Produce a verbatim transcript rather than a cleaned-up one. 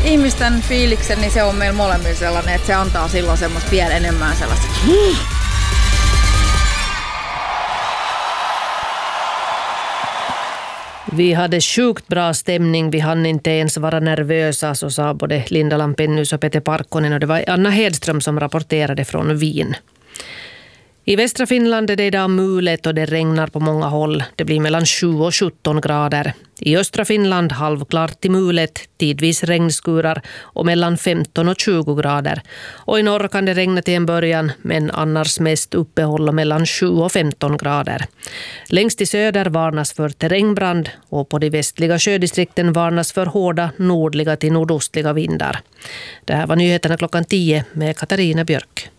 ihmisten fiiliksen, niin se on meillä molemmilla sellainen, että se antaa silloin semmoista vielä enemmän sellaista. Vi hade sjukt bra stämning, vi hann inte ens vara nervösa, så sa både Linda Lampenius och Peter Parkkonen, och det var Anna Hedström som rapporterade från Wien. I västra Finland är det idag mulet och det regnar på många håll. Det blir mellan sju och sjutton grader. I östra Finland halvklart till mulet, tidvis regnskurar och mellan femton och tjugo grader. Och i norr kan det regna till en början, men annars mest uppehåll mellan sju och femton grader. Längst i söder varnas för terrängbrand och på de västliga sjödistrikten varnas för hårda nordliga till nordostliga vindar. Det här var nyheterna klockan tio med Katarina Björk.